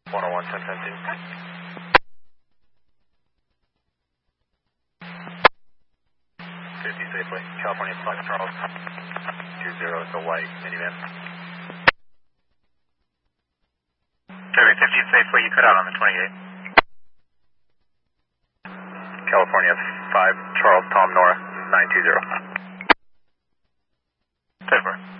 101, 1017. 50 safely, California Fox Charles, 20, it's a white minivan. Cherry 50 safely, you cut out on the 28. California 5 Charles Tom Nora, 920. 10-4.